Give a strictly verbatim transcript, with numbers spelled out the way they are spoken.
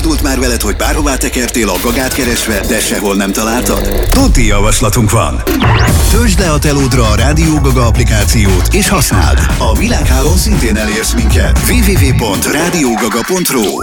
Előfordult már veled, hogy bárhová tekertél a Gagát keresve, de sehol nem találtad? Tuti javaslatunk van! Töltsd le a telódra a Rádió Gaga applikációt és használd! A világhálón szintén elérsz minket. double-u double-u double-u pont rádiógaga pont ru